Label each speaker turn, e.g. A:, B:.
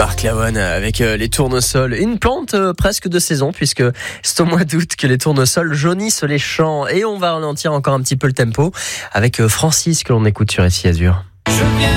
A: Marc Lavoine avec les tournesols. Une plante presque de saison puisque c'est au mois d'août que les tournesols jaunissent les champs. Et on va ralentir encore un petit peu le tempo avec Francis que l'on écoute sur SI Azur.